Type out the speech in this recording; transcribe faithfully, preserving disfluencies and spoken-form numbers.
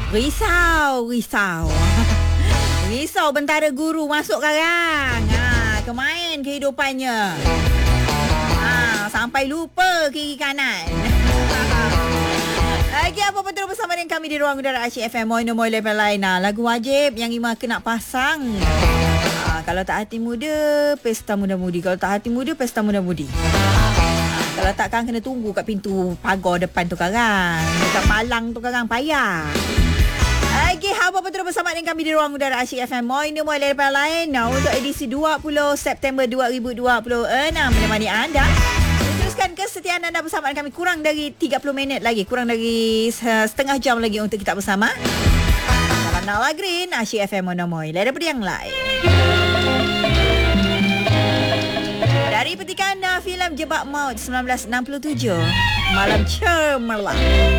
Risau, risau. Risau bentara guru masuk sekarang. Ha, kemain kehidupannya. Ha, sampai lupa kiri kanan. Lagi apa pun terus bersama dengan kami di Ruang Udara Asyik F M Moino Moy level lain. Lagu wajib yang Ima kena pasang. Ha, kalau tak hati muda, pesta muda-mudi. Kalau tak hati muda, pesta muda-mudi. Kalau takkan kena tunggu kat pintu pagar depan tu karang. Dekat palang tu karang payah. Lagi apa pun terus bersama dengan kami di Ruang Udara Asyik F M Moino Moy level lain. Nah, untuk edisi dua puluh September dua ribu dua puluh enam menemani anda. Teruskan kesetiaan anda bersama dengan kami. Kurang dari tiga puluh minit lagi. Kurang dari setengah jam lagi untuk kita bersama. Salam Nala Green, Asyik F M Mono Moy. Lain daripada yang lain. Dari petikan filem Jebak Maut seribu sembilan ratus enam puluh tujuh. Malam Cemerlang.